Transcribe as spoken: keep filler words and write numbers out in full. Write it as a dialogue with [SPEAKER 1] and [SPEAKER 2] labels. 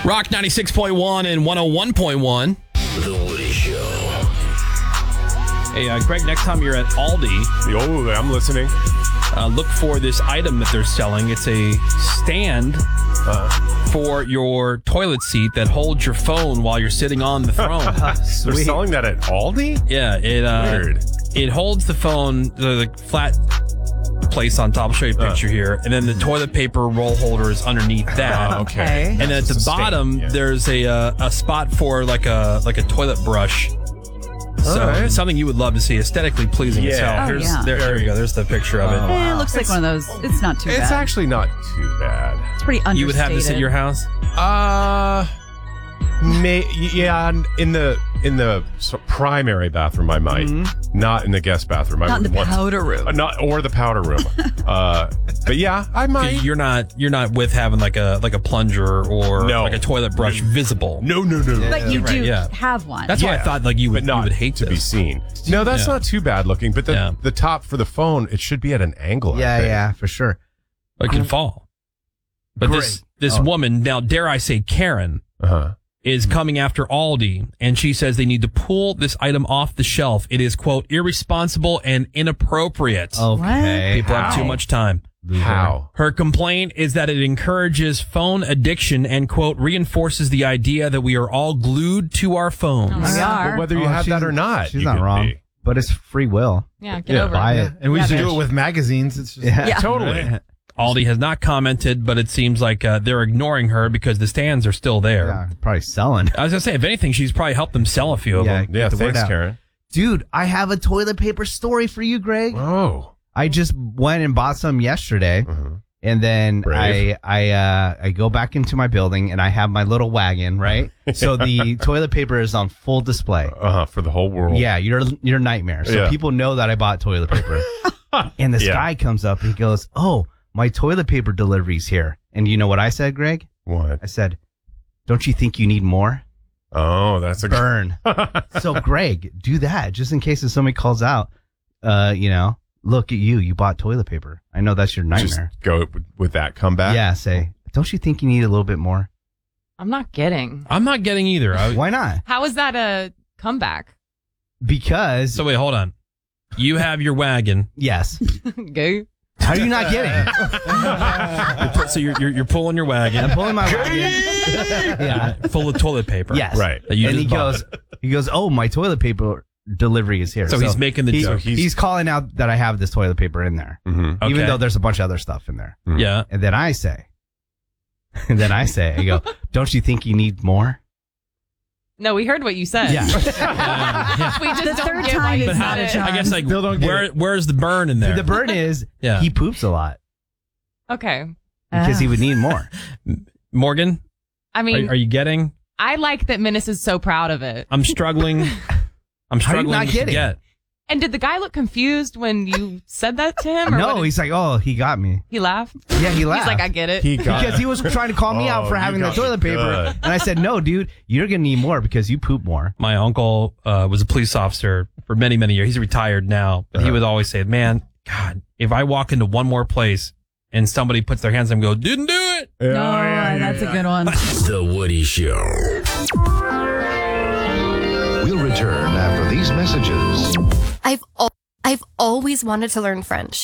[SPEAKER 1] Rock ninety-six point one and one oh one point one.
[SPEAKER 2] The Woody Show.
[SPEAKER 1] Hey, uh, Greg, next time you're at Aldi,
[SPEAKER 3] Oh, I'm listening.
[SPEAKER 1] uh, look for this item that they're selling. It's a stand
[SPEAKER 3] Uh,
[SPEAKER 1] for your toilet seat that holds your phone while you're sitting on the throne.
[SPEAKER 3] they're
[SPEAKER 4] Sweet.
[SPEAKER 3] selling that at Aldi?
[SPEAKER 1] Yeah, it uh,
[SPEAKER 3] Weird.
[SPEAKER 1] it holds the phone, the, the flat place on top. I'll show you a picture here. And then the toilet paper roll holder is underneath that.
[SPEAKER 3] Oh, okay.
[SPEAKER 1] And then at the
[SPEAKER 3] It's a
[SPEAKER 1] bottom,
[SPEAKER 3] stand, yeah.
[SPEAKER 1] there's a uh, a spot for like a like a toilet brush. So
[SPEAKER 3] Alright.
[SPEAKER 1] it's something you would love to see, aesthetically pleasing as
[SPEAKER 3] Yeah.
[SPEAKER 1] hell.
[SPEAKER 3] Oh,
[SPEAKER 1] Here's,
[SPEAKER 5] yeah.
[SPEAKER 1] there, there you go. There's the picture of it.
[SPEAKER 5] Eh, it looks like one of those. It's not too
[SPEAKER 3] It's
[SPEAKER 5] bad.
[SPEAKER 3] actually not too bad.
[SPEAKER 5] It's pretty understated.
[SPEAKER 1] You would have this at your house?
[SPEAKER 3] Uh, may, yeah, in the in the so primary bathroom, I might. Not in the guest bathroom. I
[SPEAKER 5] Not in the
[SPEAKER 3] would want-
[SPEAKER 5] powder room.
[SPEAKER 3] Uh, not or the powder room. uh, but yeah, I might.
[SPEAKER 1] You're not you're not with having like a like a plunger or
[SPEAKER 3] No.
[SPEAKER 1] like a toilet brush visible.
[SPEAKER 3] No, no, no.
[SPEAKER 5] But you
[SPEAKER 1] Right,
[SPEAKER 5] do
[SPEAKER 1] yeah.
[SPEAKER 5] have one.
[SPEAKER 1] That's why I
[SPEAKER 3] Yeah,
[SPEAKER 1] thought like you would,
[SPEAKER 3] but not
[SPEAKER 1] you would hate
[SPEAKER 3] to be
[SPEAKER 1] this.
[SPEAKER 3] seen. No, that's
[SPEAKER 1] Yeah.
[SPEAKER 3] not too bad looking. But the
[SPEAKER 1] Yeah.
[SPEAKER 3] the top for the phone, it should be at an angle. I
[SPEAKER 4] Yeah,
[SPEAKER 3] think.
[SPEAKER 4] yeah, for sure.
[SPEAKER 1] It can fall. But this
[SPEAKER 4] Great.
[SPEAKER 1] this
[SPEAKER 4] Oh.
[SPEAKER 1] woman, now dare I say Karen,
[SPEAKER 3] Uh-huh.
[SPEAKER 1] is coming after Aldi, and she says they need to pull this item off the shelf. It is, quote, irresponsible and inappropriate.
[SPEAKER 4] Okay.
[SPEAKER 1] People have too
[SPEAKER 3] How?
[SPEAKER 1] much time.
[SPEAKER 3] How?
[SPEAKER 1] Her complaint is that it encourages phone addiction and, quote, reinforces the idea that we are all glued to our phones.
[SPEAKER 5] Oh my God.
[SPEAKER 3] Well, whether you
[SPEAKER 4] Oh,
[SPEAKER 3] have that
[SPEAKER 4] she's-
[SPEAKER 3] or not,
[SPEAKER 4] She's
[SPEAKER 3] you
[SPEAKER 4] not
[SPEAKER 3] could
[SPEAKER 4] wrong.
[SPEAKER 3] be.
[SPEAKER 4] But it's free will.
[SPEAKER 6] Yeah, get
[SPEAKER 3] Yeah.
[SPEAKER 6] over
[SPEAKER 4] Buy
[SPEAKER 6] it.
[SPEAKER 4] it.
[SPEAKER 7] And we
[SPEAKER 6] Yeah,
[SPEAKER 7] should do
[SPEAKER 6] bitch.
[SPEAKER 7] it with magazines. It's just
[SPEAKER 4] Yeah.
[SPEAKER 5] Yeah.
[SPEAKER 3] Totally.
[SPEAKER 1] Aldi has not commented, but it seems like uh, they're ignoring her because the stands are still there.
[SPEAKER 4] Yeah, probably selling.
[SPEAKER 1] I was going to say, if anything, she's probably helped them sell a few of
[SPEAKER 4] Yeah.
[SPEAKER 1] them.
[SPEAKER 3] Yeah,
[SPEAKER 4] Get the word
[SPEAKER 3] thanks,
[SPEAKER 4] out.
[SPEAKER 3] Karen.
[SPEAKER 4] Dude, I have a toilet paper story for you, Greg.
[SPEAKER 3] Oh.
[SPEAKER 4] I just went and bought some yesterday.
[SPEAKER 3] Mhm.
[SPEAKER 4] And then
[SPEAKER 3] Brave.
[SPEAKER 4] I I uh, I go back into my building and I have my little wagon, right? So the toilet paper is on full display.
[SPEAKER 3] Uh-huh, for the whole world.
[SPEAKER 4] Yeah, you're you're a nightmare. So
[SPEAKER 3] Yeah.
[SPEAKER 4] people know that I bought toilet paper. And this
[SPEAKER 3] Yeah.
[SPEAKER 4] guy comes up and he goes, "Oh, my toilet paper delivery's here." And you know what I said, Greg?
[SPEAKER 3] What?
[SPEAKER 4] I said, "Don't you think you need more?"
[SPEAKER 3] Oh, that's a
[SPEAKER 4] Burn. So Greg, do that just in case if somebody calls out. Uh, you know, look at you. You bought toilet paper. I know that's your
[SPEAKER 3] Just
[SPEAKER 4] nightmare.
[SPEAKER 3] go with- with that comeback.
[SPEAKER 4] Yeah, say, "Don't you think you need a little bit more?"
[SPEAKER 6] I'm not getting.
[SPEAKER 1] I'm not getting either. I,
[SPEAKER 4] Why not?
[SPEAKER 6] How is that a comeback?
[SPEAKER 4] Because
[SPEAKER 1] so wait, hold on. You have your wagon.
[SPEAKER 4] yes.
[SPEAKER 6] Go.
[SPEAKER 4] How are you not getting?
[SPEAKER 1] So you're, you're, you're pulling your wagon.
[SPEAKER 4] I'm pulling my wagon. Yeah.
[SPEAKER 1] Full of toilet paper.
[SPEAKER 4] Yes.
[SPEAKER 3] Right.
[SPEAKER 1] That you
[SPEAKER 4] And
[SPEAKER 1] just
[SPEAKER 4] he
[SPEAKER 1] bought.
[SPEAKER 4] goes, he goes, "Oh, my toilet paper delivery is here."
[SPEAKER 1] So he's making the
[SPEAKER 4] he-
[SPEAKER 1] joke.
[SPEAKER 4] He's,
[SPEAKER 3] He's-
[SPEAKER 4] calling out that I have this toilet paper in there,
[SPEAKER 3] Mm-hmm.
[SPEAKER 1] Okay.
[SPEAKER 4] even though there's a bunch of other stuff in there.
[SPEAKER 1] Yeah.
[SPEAKER 4] And then I say, and then I say, I go, "Don't you think you need more?"
[SPEAKER 6] No, we heard what you said.
[SPEAKER 4] Yeah.
[SPEAKER 6] We just
[SPEAKER 5] The
[SPEAKER 6] don't
[SPEAKER 5] third
[SPEAKER 6] get
[SPEAKER 5] time
[SPEAKER 6] why you
[SPEAKER 5] is
[SPEAKER 6] said
[SPEAKER 5] not a
[SPEAKER 6] it.
[SPEAKER 5] charm.
[SPEAKER 1] I guess like
[SPEAKER 7] Still don't get
[SPEAKER 1] where
[SPEAKER 7] it.
[SPEAKER 1] where's the burn in there?
[SPEAKER 4] The burn is,
[SPEAKER 1] Yeah.
[SPEAKER 4] he poops a lot
[SPEAKER 6] Okay.
[SPEAKER 4] because he would need more.
[SPEAKER 1] Morgan,
[SPEAKER 6] I
[SPEAKER 1] are,
[SPEAKER 6] mean,
[SPEAKER 1] are you getting?
[SPEAKER 6] I like that Menace is so proud of it.
[SPEAKER 1] I'm struggling. I'm
[SPEAKER 4] How are you
[SPEAKER 1] struggling
[SPEAKER 4] not
[SPEAKER 1] to
[SPEAKER 4] getting?
[SPEAKER 1] get.
[SPEAKER 6] And did the guy look confused when you said that to him? Or
[SPEAKER 4] No,
[SPEAKER 6] what did-
[SPEAKER 4] he's like, "Oh, he got me."
[SPEAKER 6] he laughed.
[SPEAKER 4] Yeah, he laughed.
[SPEAKER 6] He's like, I get it.
[SPEAKER 3] He got
[SPEAKER 4] because he was trying to call me out
[SPEAKER 3] Oh,
[SPEAKER 4] for
[SPEAKER 3] you
[SPEAKER 4] having the
[SPEAKER 3] got me
[SPEAKER 4] toilet paper.
[SPEAKER 3] good.
[SPEAKER 4] And I said, "No, dude, you're going to need more because you poop more."
[SPEAKER 1] My uncle uh, was a police officer for many, many years. He's retired now. But he
[SPEAKER 3] Uh-huh.
[SPEAKER 1] would always say, man, God, if I walk into one more place and somebody puts their hands on me and go, didn't do it.
[SPEAKER 5] No, that's a good one.
[SPEAKER 2] The Woody Show.
[SPEAKER 8] We'll return after these messages.
[SPEAKER 9] I've al- I've always wanted to learn French.